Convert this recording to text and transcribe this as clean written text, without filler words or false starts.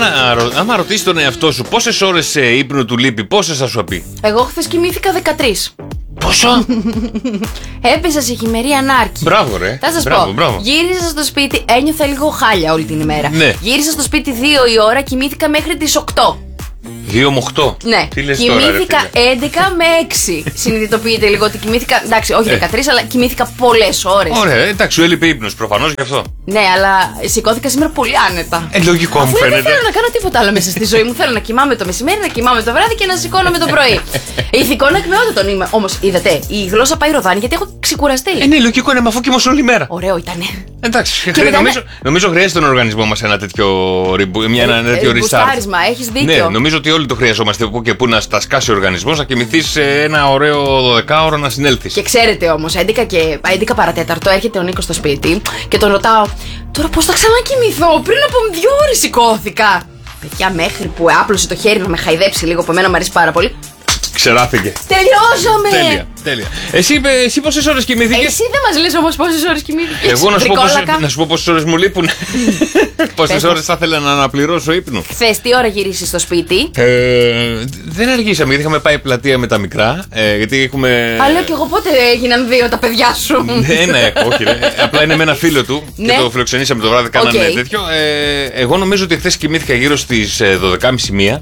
άμα ρωτήσει τον εαυτό σου πόσες ώρες ύπνου του λείπει, πόσες θα σου πει? Εγώ χθες κοιμήθηκα 13. Πόσο? Έπεσα σε χειμερή ανάρκη. Μπράβο, ρε. Θα σας πω. Μπράβο. Γύρισα στο σπίτι, ένιωθα λίγο χάλια όλη την ημέρα. Ναι. Γύρισα στο σπίτι 2 η ώρα, κοιμήθηκα μέχρι τις 8. 2 με 8. Ναι, τι λες τώρα, κοιμήθηκα ρε, 11 με 6. Συνειδητοποιείτε λίγο ότι κοιμήθηκα. Εντάξει, όχι 13, αλλά κοιμήθηκα πολλές ώρες. Ωραία, εντάξει, σου έλειπε ύπνος προφανώς γι' αυτό. Ναι, αλλά σηκώθηκα σήμερα πολύ άνετα. Λογικό μου Αφού φαίνεται. δεν θέλω να κάνω τίποτα άλλο μέσα στη ζωή μου. Θέλω να κοιμάμαι το μεσημέρι, να κοιμάμαι το βράδυ και να σηκώνομαι το πρωί. Ηθικό να εκμεώτατον είμαι. Όμως, είδατε, η γλώσσα πάει ροδάνει γιατί έχω ξεκουραστεί. Ναι, λογικό είναι, αφού κοιμώσαι όλη μέρα. Ωραίο ήτανε. Εντάξει, μετά νομίζω χρειάζεται τον οργανισμό μας ένα τέτοιο restart. Μπουστάρισμα, έχεις δίκιο. Ναι, νομίζω ότι όλοι το χρειαζόμαστε που και που να στα σκάσει ο οργανισμός, να κοιμηθείς σε ένα ωραίο 12ωρο να συνέλθεις. Και ξέρετε όμως, 11 παρατέταρτο έρχεται ο Νίκος στο σπίτι και τον ρωτάω, τώρα πώς θα ξανακοιμηθώ? Πριν από 2 ώρες σηκώθηκα. Παιδιά, μέχρι που άπλωσε το χέρι να με χαϊδέψει λίγο, που εμένα μου αρέσει πάρα πολύ. Ξεράθηκε. Τελειώσαμε! Τέλεια. Εσύ πόσες ώρες κοιμήθηκες? Εσύ δεν μας λες όμως πόσες ώρες κοιμήθηκες? Εγώ να σου πω πόσες ώρες μου λείπουν. Πόσες ώρες θα ήθελα να αναπληρώσω ύπνο. Χθες τι ώρα γυρίσεις στο σπίτι? Δεν αργήσαμε γιατί είχαμε πάει πλατεία με τα μικρά. Γιατί έχουμε. Αλλά και εγώ πότε έγιναν 2 τα παιδιά σου? Ναι, όχι. Απλά είναι με ένα φίλο του και το φιλοξενήσαμε το βράδυ, κάνανε τέτοιο. Εγώ νομίζω ότι χθες κοιμήθηκα γύρω στις 12.30-1.